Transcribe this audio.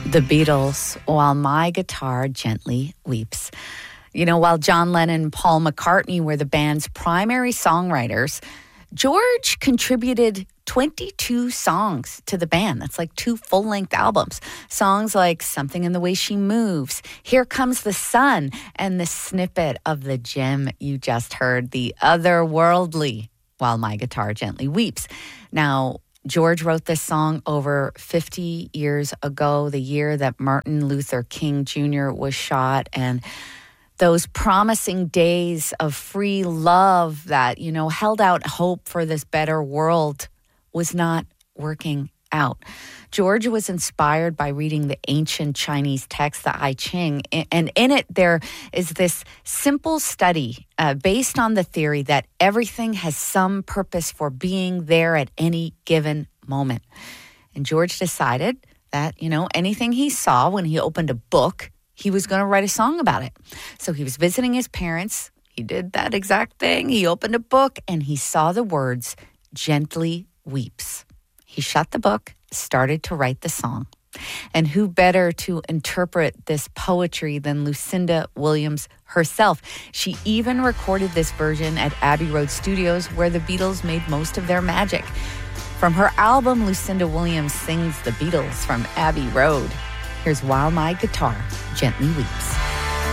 The Beatles, While My Guitar Gently Weeps. You know, while John Lennon and Paul McCartney were the band's primary songwriters, George contributed 22 songs to the band. That's like 2 full-length albums. Songs like Something in the Way She Moves, Here Comes the Sun, and the snippet of the gem you just heard, The Otherworldly, While My Guitar Gently Weeps. Now, George wrote this song over 50 years ago, the year that Martin Luther King Jr. was shot, and those promising days of free love that, you know, held out hope for this better world was not working out. George was inspired by reading the ancient Chinese text, the I Ching, and in it there is this simple study based on the theory that everything has some purpose for being there at any given moment. And George decided that, you know, anything he saw when he opened a book, he was going to write a song about it. So he was visiting his parents. He did that exact thing. He opened a book and he saw the words, Gently Weeps. He shut the book, started to write the song. And who better to interpret this poetry than Lucinda Williams herself? She even recorded this version at Abbey Road Studios, where the Beatles made most of their magic. From her album, Lucinda Williams sings The Beatles from Abbey Road. Here's While My Guitar Gently Weeps.